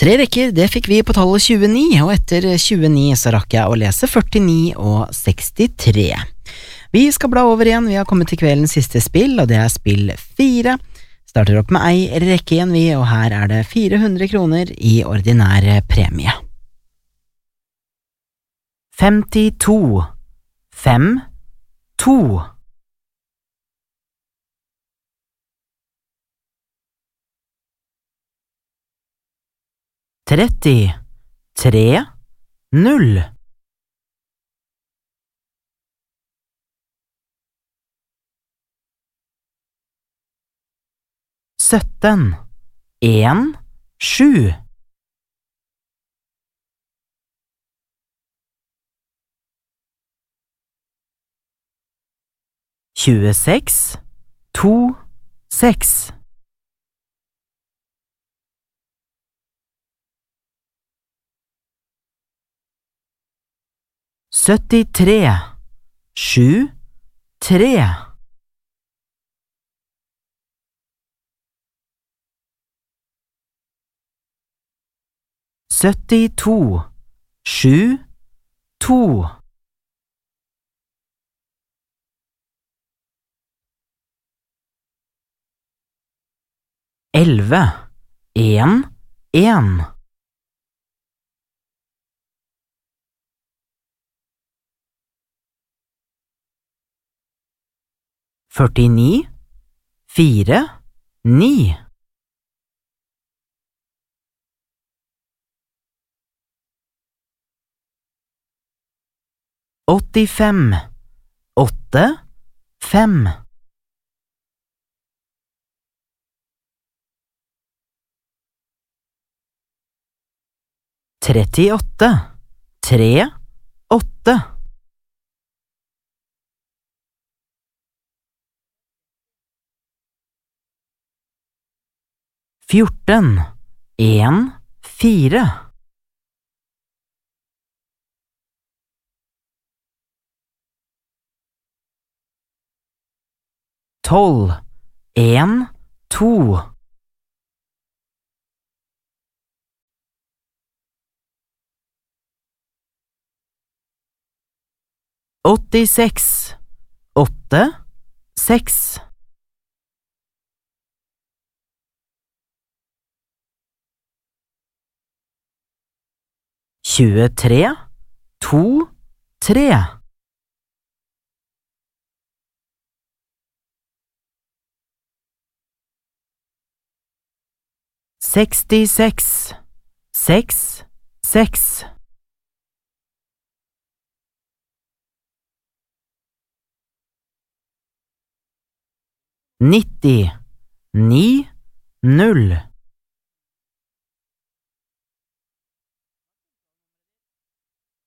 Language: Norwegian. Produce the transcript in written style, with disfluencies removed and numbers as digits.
Tre rekker, det fikk vi på tallet 29, og etter 29 så rakk jeg å lese 49 og 63. Vi skal bla over igjen, vi har kommet til kveldens siste spill, og det er spill 4. Starter opp med ei rekke igjen vi, og her er det 400 kroner i ordinær premie. 52, 5, 2. 30, 3, 0. 17, 1, 7. 26, 2, 6. 73, 7, 3. 72, 7, 2. 11, 1, 1. 49, 4, 9. 85, 8, 5. 38, 3, 8. 14, 1, 4. 12, 1, 2. 86, 8, 6. 23, 2, 3. 66, 6, 6. 90, 9, 0.